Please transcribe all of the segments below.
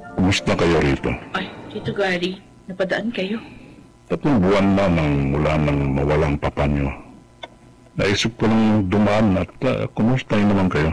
Kumusta kayo rito? Ay, Tito Gary, napadaan kayo. 3 buwan na nang mula nang mawalang papa niyo. Naisip ko lang dumaan at kumustahin naman kayo?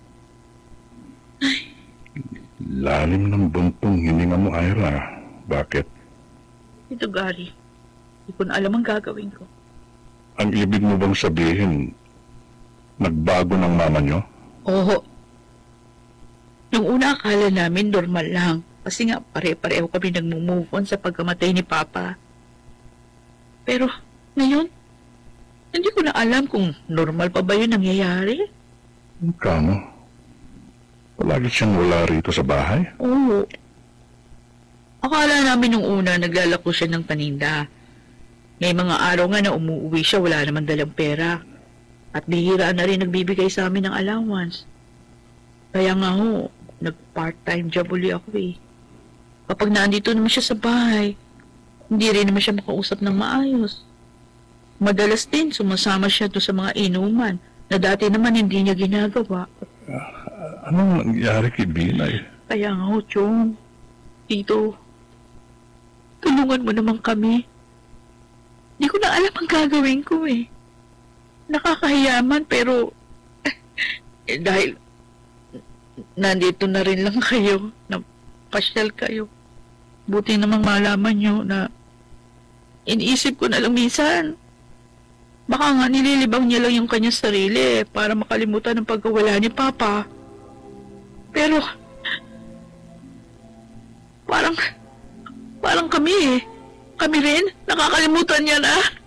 Lalim ng buntong hininga mo, Ira. Bakit? Tito Gary, hindi ko na alam ang gagawin ko. Ang ibig mo bang sabihin, nagbago ng mama niyo? Oo. Nung una akala namin normal lang. Kasi nga pare-pareho kami nag-move on sa pagkamatay ni Papa. Pero ngayon, hindi ko na alam kung normal pa ba yun nangyayari. Kamo? Palagi siyang wala rito sa bahay? Oo. Akala namin nung una naglalako siya ng paninda. May mga araw nga na umuwi siya, wala naman dalang pera. At bihira na rin nagbibigay sa amin ng allowance. Kaya nga ho, nag-part-time job uli ako eh. Kapag nandito naman siya sa bahay, hindi rin naman siya makausap ng maayos. Madalas din sumasama siya doon sa mga inuman na dati naman hindi niya ginagawa. Anong nangyari kay Binay? Kaya nga ho, Chong. Tito, tulungan mo naman kami. Hindi ko na alam ang gagawin ko eh. Nakakahiyaman pero dahil nandito na rin lang kayo, na pasyal kayo. Buti namang malaman nyo na iniisip ko na lang minsan. Baka nga nililibang niya lang yung kanyang sarili para makalimutan ang pagkawala ni Papa. Pero parang kami eh. Kami rin, nakakalimutan niya na.